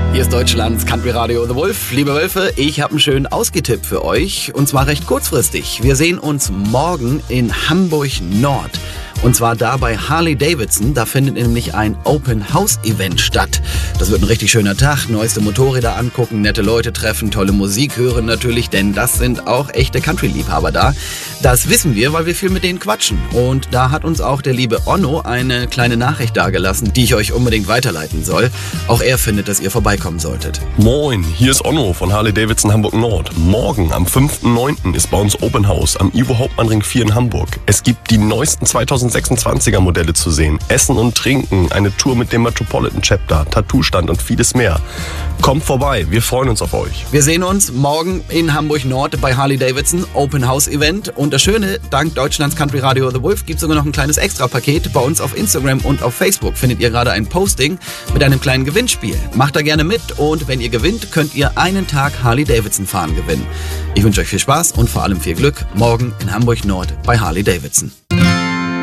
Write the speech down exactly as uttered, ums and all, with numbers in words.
Hier ist Deutschlands Country Radio The Wolf. Liebe Wölfe, ich habe einen schönen Ausgetipp für euch. Und zwar recht kurzfristig. Wir sehen uns morgen in Hamburg Nord. Und zwar da bei Harley Davidson. Da findet nämlich ein Open House Event statt. Das wird ein richtig schöner Tag. Neueste Motorräder angucken, nette Leute treffen, tolle Musik hören natürlich, denn das sind auch echte Country-Liebhaber da. Das wissen wir, weil wir viel mit denen quatschen. Und da hat uns auch der liebe Onno eine kleine Nachricht dagelassen, die ich euch unbedingt weiterleiten soll. Auch er findet, dass ihr vorbeikommen solltet. Moin, hier ist Onno von Harley Davidson Hamburg Nord. Morgen am fünften neunten ist bei uns Open House am Ivo Hauptmann-Ring vier in Hamburg. Es gibt die neuesten zweitausendsechsundzwanziger Modelle zu sehen. Essen und Trinken, eine Tour mit dem Metropolitan Chapter, Tattoo-Stand und vieles mehr. Kommt vorbei, wir freuen uns auf euch. Wir sehen uns morgen in Hamburg Nord bei Harley Davidson Open House Event. Und das Schöne, dank Deutschlands Country Radio The Wolf gibt es sogar noch ein kleines Extra-Paket. Bei uns auf Instagram und auf Facebook findet ihr gerade ein Posting mit einem kleinen Gewinnspiel. Macht da gerne mit und wenn ihr gewinnt, könnt ihr einen Tag Harley Davidson fahren gewinnen. Ich wünsche euch viel Spaß und vor allem viel Glück morgen in Hamburg Nord bei Harley Davidson.